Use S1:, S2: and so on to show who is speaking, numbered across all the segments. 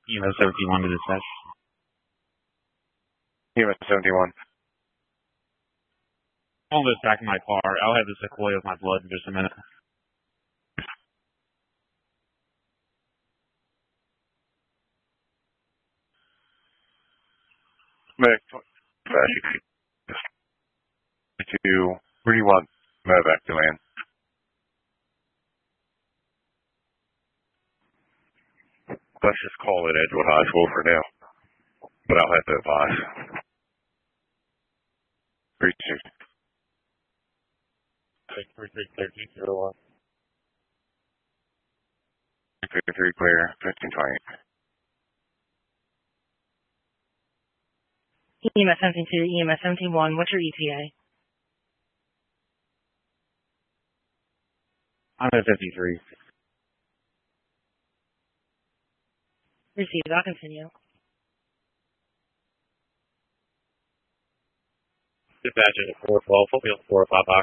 S1: EMS 71 to dispatch.
S2: EMS 71.
S1: I'll this back in my car. I'll have the sequoia of my blood in just a minute.
S2: Medic, where do you want medevac to land? Let's just call it Edgewood High School for now, but I'll have to advise. 360.
S1: 633-1301.
S2: 53 clear, 1528.
S3: EMS 72, EMS 71, what's your ETA?
S1: I'm at 53.
S3: Received, I'll continue.
S1: Dispatch at 412, put me on 4 o'clock box.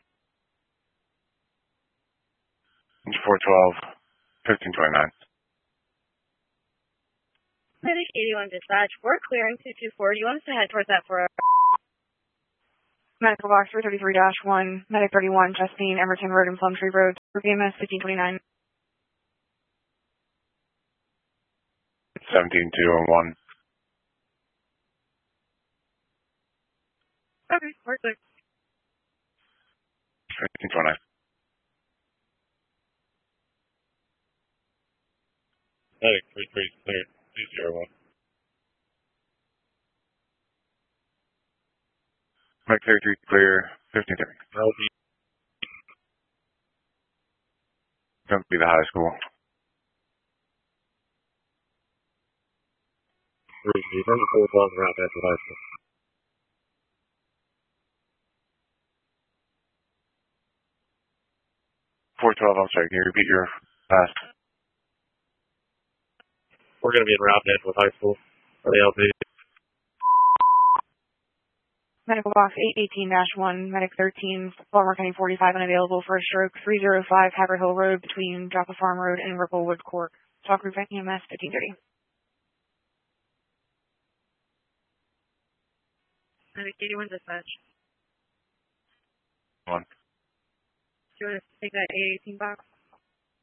S2: It's 412, 1529.
S4: Medic 81 dispatch, we're clearing 224. Do you want us to head towards that for
S5: Medical box 333-1, Medic 31, Justine, Emerson Road and Plumtree Road, for BMS 1529.
S2: 17201.
S4: Okay, we're clear.
S2: 1529.
S1: Medic 33 clear, 201.
S2: Medic 33 clear, 1530. Don't be the high school.
S1: Receive, I'm 412 around Edgewood High School.
S2: 412, I'm sorry, can you repeat your last?
S1: We're going to be in route Edgewood High School for the LP.
S5: Medical box 818-1, Medic 13, Baltimore County 45 unavailable for a stroke, 305 Haver Hill Road between Joppa Farm Road and Ripplewood Court. Talk group EMS 1530.
S4: Medic 81 dispatch.
S2: 1.
S4: Do you want us to take that 818 box?